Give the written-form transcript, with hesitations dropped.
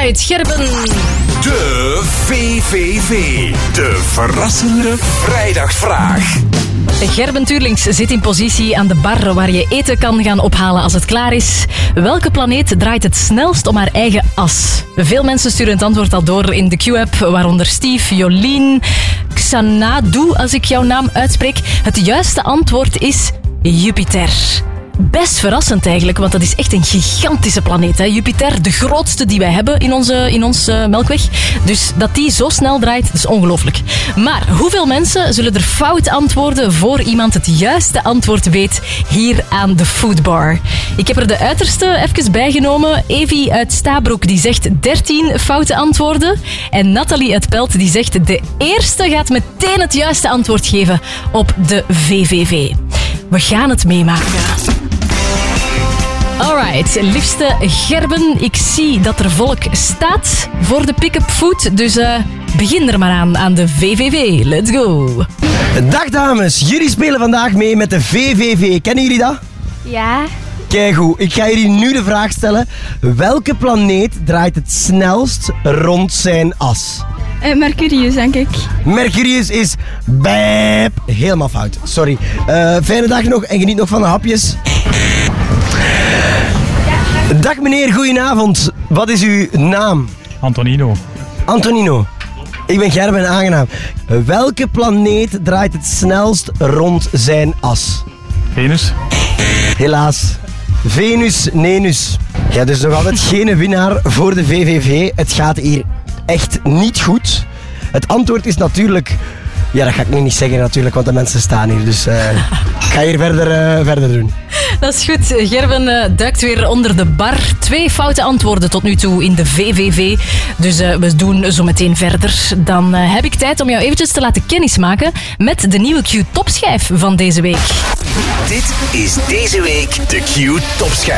Alright, Gerben. De VVV. De verrassende vrijdagvraag. Gerben Tuurlings zit in positie aan de bar waar je eten kan gaan ophalen als het klaar is. Welke planeet draait het snelst om haar eigen as? Veel mensen sturen het antwoord al door in de Q-app, waaronder Steve, Jolien, Xanadu, als ik jouw naam uitspreek. Het juiste antwoord is Jupiter. Best verrassend eigenlijk, want dat is echt een gigantische planeet. Hè? Jupiter, de grootste die wij hebben in onze Melkweg. Dus dat die zo snel draait, dat is ongelooflijk. Maar hoeveel mensen zullen er fout antwoorden voor iemand het juiste antwoord weet hier aan de foodbar? Ik heb er de uiterste even bijgenomen. Evie uit Stabroek die zegt 13 foute antwoorden. En Nathalie uit Pelt die zegt de eerste gaat meteen het juiste antwoord geven op de VVV. We gaan het meemaken. Alright, liefste Gerben, ik zie dat er volk staat voor de pick-up food, dus begin er maar aan de VVV. Let's go. Dag dames, jullie spelen vandaag mee met de VVV. Kennen jullie dat? Ja. Kijk goed, ik ga jullie nu de vraag stellen. Welke planeet draait het snelst rond zijn as? Mercurius, denk ik. Mercurius is helemaal fout. Sorry. Fijne dag nog en geniet nog van de hapjes. Dag meneer, goedenavond. Wat is uw naam? Antonino. Antonino. Ik ben Gerben, aangenaam. Welke planeet draait het snelst rond zijn as? Venus. Helaas. Venus, Nenus. Ja, dus nog altijd geen winnaar voor de VVV. Het gaat hier echt niet goed. Het antwoord is natuurlijk... Ja, dat ga ik nu niet zeggen natuurlijk, want de mensen staan hier. Dus ik ga hier verder doen. Dat is goed. Gerben duikt weer onder de bar. 2 foute antwoorden tot nu toe in de VVV. Dus we doen zo meteen verder. Dan heb ik tijd om jou eventjes te laten kennismaken met de nieuwe Q-topschijf van deze week. Dit is deze week de Q-topschijf.